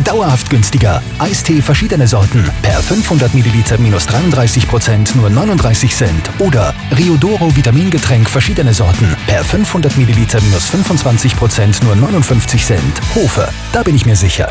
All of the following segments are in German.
Dauerhaft günstiger. Eistee verschiedene Sorten. Per 500 Milliliter minus 33%, nur 39 Cent. Oder Riodoro Vitamingetränk verschiedene Sorten. Per 500 Milliliter minus 25%, nur 59 Cent. Hofe, da bin ich mir sicher.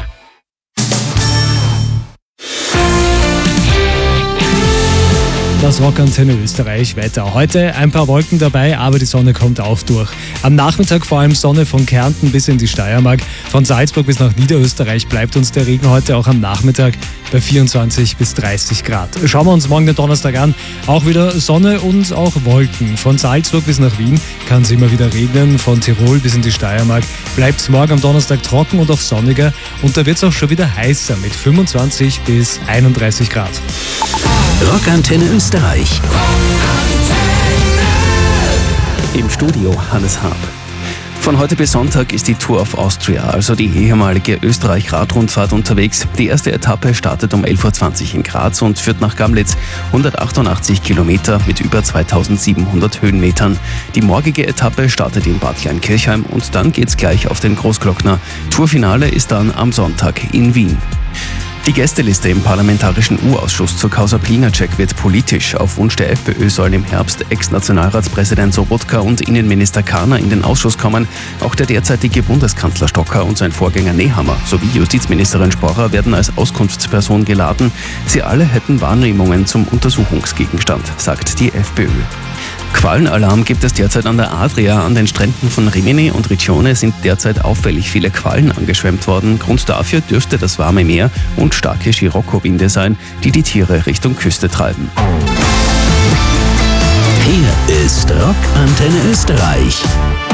Das Rockantenne Österreich Wetter. Heute ein paar Wolken dabei, aber die Sonne kommt auch durch. Am Nachmittag vor allem Sonne von Kärnten bis in die Steiermark. Von Salzburg bis nach Niederösterreich bleibt uns der Regen heute auch am Nachmittag bei 24 bis 30 Grad. Schauen wir uns morgen den Donnerstag an. Auch wieder Sonne und auch Wolken. Von Salzburg bis nach Wien kann es immer wieder regnen. Von Tirol bis in die Steiermark bleibt es morgen am Donnerstag trocken und auch sonniger. Und da wird es auch schon wieder heißer mit 25 bis 31 Grad. Rockantenne Österreich. Im Studio Hannes Haab. Von heute bis Sonntag ist die Tour of Austria, also die ehemalige Österreich-Radrundfahrt, unterwegs. Die erste Etappe startet um 11.20 Uhr in Graz und führt nach Gamlitz, 188 Kilometer mit über 2700 Höhenmetern. Die morgige Etappe startet in Bad Kleinkirchheim und dann geht's gleich auf den Großglockner. Tourfinale ist dann am Sonntag in Wien. Die Gästeliste im Parlamentarischen U-Ausschuss zur Causa Pilnacek wird politisch. Auf Wunsch der FPÖ sollen im Herbst Ex-Nationalratspräsident Sobotka und Innenminister Karner in den Ausschuss kommen. Auch der derzeitige Bundeskanzler Stocker und sein Vorgänger Nehammer sowie Justizministerin Sporrer werden als Auskunftsperson geladen. Sie alle hätten Wahrnehmungen zum Untersuchungsgegenstand, sagt die FPÖ. Quallenalarm gibt es derzeit an der Adria. An den Stränden von Rimini und Riccione sind derzeit auffällig viele Quallen angeschwemmt worden. Grund dafür dürfte das warme Meer und starke Scirocco-Winde sein, die die Tiere Richtung Küste treiben. Hier ist Rockantenne Österreich.